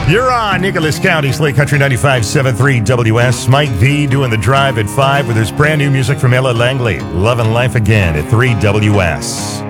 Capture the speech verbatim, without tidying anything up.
You're on Nicholas County, Slate Country ninety-five point seven three W S. Mike V doing the drive at five with his brand new music from Ella Langley. Love and Life Again at three W S.